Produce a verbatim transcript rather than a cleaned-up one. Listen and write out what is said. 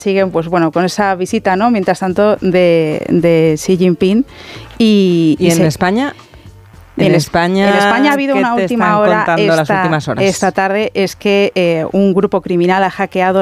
siguen, pues bueno, con esa visita, ¿no? Mientras tanto, de, de Xi Jinping. Y, ¿Y, y en se, España? En, en, España, en España ha habido una última hora esta, las últimas horas esta tarde, es que eh, un grupo criminal ha hackeado